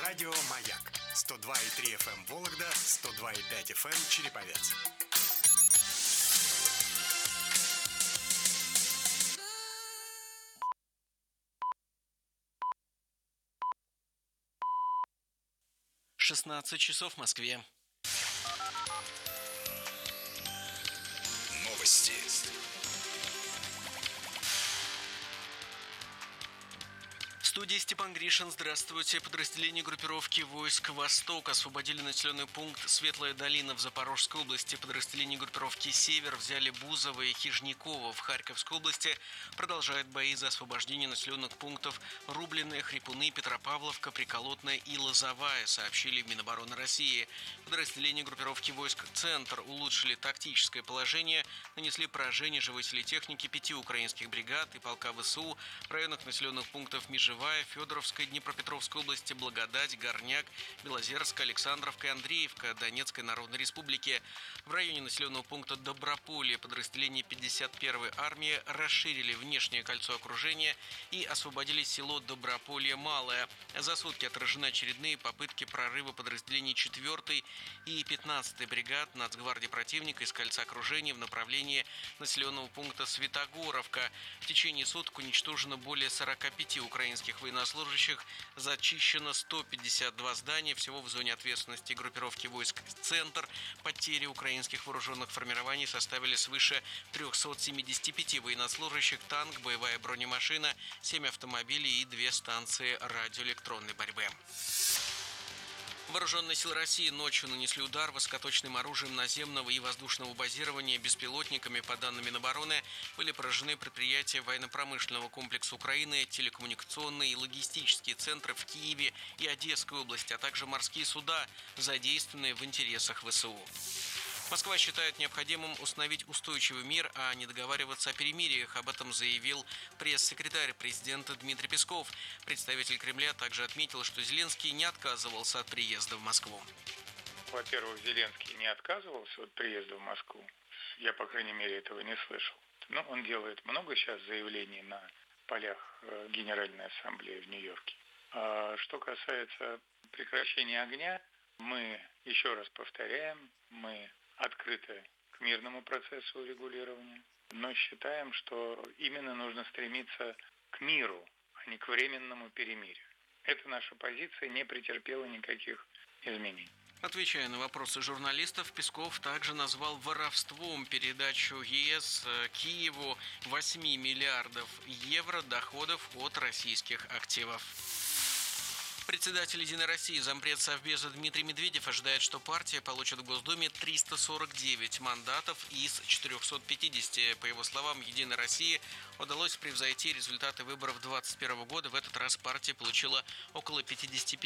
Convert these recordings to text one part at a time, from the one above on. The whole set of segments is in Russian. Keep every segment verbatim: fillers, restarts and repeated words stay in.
Радио «Маяк». сто два и три эф эм Вологда, сто два и пять эф эм Череповец. шестнадцать часов в Москве. Новости. В студии Степан Гришин. Здравствуйте. Подразделения группировки войск «Восток» освободили населенный пункт Светлая долина в Запорожской области. Подразделения группировки «Север» взяли Бузово и Хижниково в Харьковской области. Продолжают бои за освобождение населенных пунктов Рубленное, Хрипуны, Петропавловка, Приколотная и Лозовая, сообщили в Минобороны России. Подразделения группировки войск «Центр» улучшили тактическое положение, нанесли поражение живой силе техники пяти украинских бригад и полка ВСУ в районах населенных пунктов Межевая, Федоровской, Днепропетровской области, Благодать, Горняк, Белозерска, Александровка и Андреевка Донецкой Народной Республики. В районе населенного пункта Доброполье подразделения пятьдесят первой армии расширили внешнее кольцо окружения и освободили село Доброполье Малое. За сутки отражены очередные попытки прорыва подразделений четвёртой и пятнадцатой бригад нацгвардии противника из кольца окружения в направлении населенного пункта Святогоровка. В течение суток уничтожено более сорока пяти украинских военнослужащих, зачищено сто пятьдесят два здания, всего в зоне ответственности группировки войск «Центр». Потери украинских вооруженных формирований составили свыше трёхсот семидесяти пяти военнослужащих, танк, боевая бронемашина, семь автомобилей и две станции радиоэлектронной борьбы. Вооруженные силы России ночью нанесли удар высокоточным оружием наземного и воздушного базирования беспилотниками. По данным Минобороны, были поражены предприятия военно-промышленного комплекса Украины, телекоммуникационные и логистические центры в Киеве и Одесской области, а также морские суда, задействованные в интересах ВСУ. Москва считает необходимым установить устойчивый мир, а не договариваться о перемириях. Об этом заявил пресс-секретарь президента Дмитрий Песков. Представитель Кремля также отметил, что Зеленский не отказывался от приезда в Москву. Во-первых, Зеленский не отказывался от приезда в Москву. Я, по крайней мере, этого не слышал. Но он делает много сейчас заявлений на полях Генеральной Ассамблеи в Нью-Йорке. А что касается прекращения огня, мы, еще раз повторяем, мы открыты к мирному процессу урегулирования, но считаем, что именно нужно стремиться к миру, а не к временному перемирию. Эта наша позиция не претерпела никаких изменений. Отвечая на вопросы журналистов, Песков также назвал воровством передачу ЕС Киеву восьми миллиардов евро доходов от российских активов. Председатель «Единой России», зампред Совбеза Дмитрий Медведев ожидает, что партия получит в Госдуме триста сорок девять мандатов из четырехсот пятидесяти. По его словам, «Единой России» удалось превзойти результаты выборов две тысячи двадцать первого года. В этот раз партия получила около пятьдесят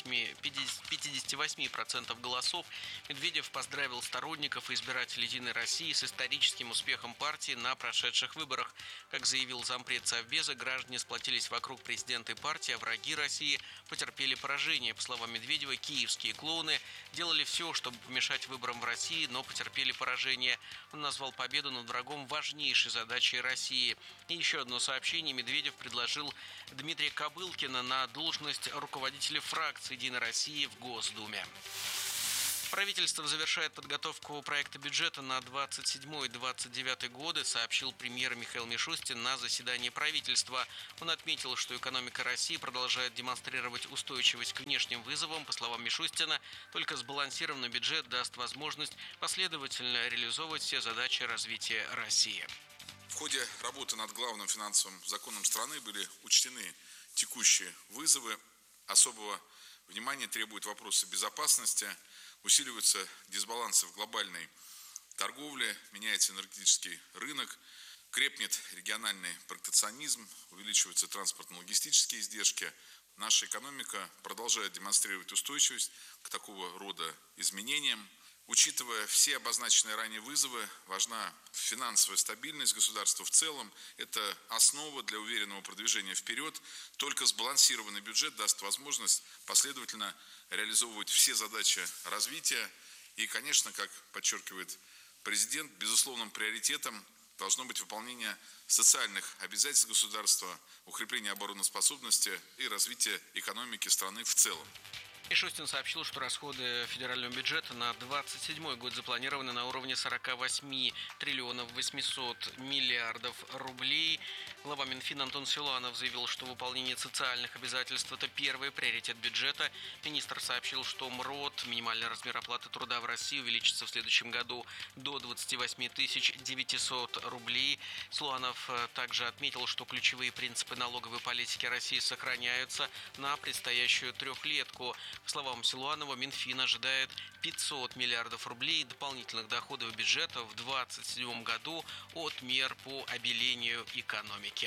восемь процентов голосов. Медведев поздравил сторонников и избирателей «Единой России» с историческим успехом партии на прошедших выборах. Как заявил зампред Совбеза, граждане сплотились вокруг президента и партии, а враги России потерпели поражение. По словам Медведева, киевские клоуны делали все, чтобы помешать выборам в России, но потерпели поражение. Он назвал победу над врагом важнейшей задачей России. И еще одно сообщение. Медведев предложил Дмитрия Кобылкина на должность руководителя фракции «Единой России» в Госдуме. Правительство завершает подготовку проекта бюджета на двадцать седьмой - двадцать девятый годы, сообщил премьер Михаил Мишустин на заседании правительства. Он отметил, что экономика России продолжает демонстрировать устойчивость к внешним вызовам. По словам Мишустина, только сбалансированный бюджет даст возможность последовательно реализовывать все задачи развития России. В ходе работы над главным финансовым законом страны были учтены текущие вызовы. Особого внимания требуют вопросы безопасности. Усиливаются дисбалансы в глобальной торговле, меняется энергетический рынок, крепнет региональный протекционизм, увеличиваются транспортно-логистические издержки. Наша экономика продолжает демонстрировать устойчивость к такого рода изменениям. Учитывая все обозначенные ранее вызовы, важна финансовая стабильность государства в целом. Это основа для уверенного продвижения вперед. Только сбалансированный бюджет даст возможность последовательно реализовывать все задачи развития. И, конечно, как подчеркивает президент, безусловным приоритетом должно быть выполнение социальных обязательств государства, укрепление обороноспособности и развитие экономики страны в целом. Мишустин сообщил, что расходы федерального бюджета на двадцать седьмой год запланированы на уровне сорок восемь триллионов восемьсот миллиардов рублей. Глава Минфина Антон Силуанов заявил, что выполнение социальных обязательств – это первый приоритет бюджета. Министр сообщил, что МРОТ, минимальный размер оплаты труда в России, увеличится в следующем году до двадцати восьми тысяч девятисот рублей. Силуанов также отметил, что ключевые принципы налоговой политики России сохраняются на предстоящую трехлетку. По словам Силуанова, Минфин ожидает пятьсот миллиардов рублей дополнительных доходов бюджета в две тысячи двадцать седьмом году от мер по обелению экономики.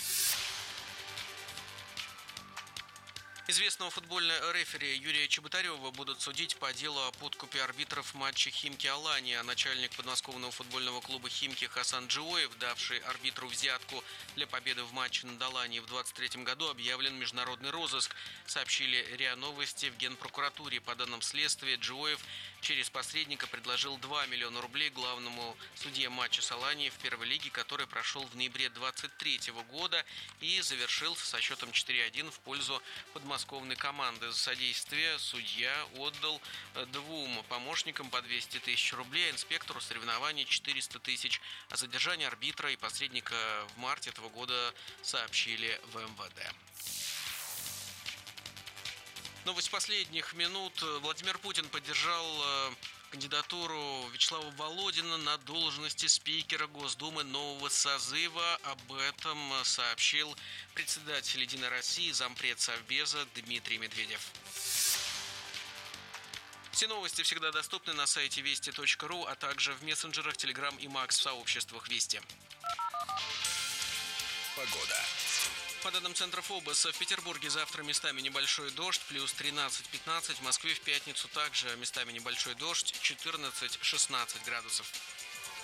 Известного футбольного рефери Юрия Чеботарева будут судить по делу о подкупе арбитров матча «Химки-Алания». Начальник подмосковного футбольного клуба «Химки» Хасан Джиоев, давший арбитру взятку для победы в матче над Аланией в двадцать третьем году, объявлен в международный розыск, сообщили РИА Новости в Генпрокуратуре. По данным следствия, Джиоев через посредника предложил два миллиона рублей главному судье матча с Аланией в первой лиге, который прошел в ноябре двадцать третьего года и завершился со счетом четыре один в пользу подмосковного подмосковной команды. За содействие судья отдал двум помощникам по двести тысяч рублей, а инспектору соревнований четыреста тысяч. О задержании арбитра и посредника в марте этого года сообщили в эм вэ дэ. Новость последних минут. Владимир Путин поддержал кандидатуру Вячеслава Володина на должности спикера Госдумы нового созыва. Об этом сообщил председатель «Единой России», зампред Совбеза Дмитрий Медведев. Все новости всегда доступны на сайте вести точка ру, а также в мессенджерах Telegram и Макс в сообществах Вести. Погода. По данным Центра ФОБОСа, в Петербурге завтра местами небольшой дождь, плюс тринадцать-пятнадцать. В Москве в пятницу также местами небольшой дождь, четырнадцать-шестнадцать градусов.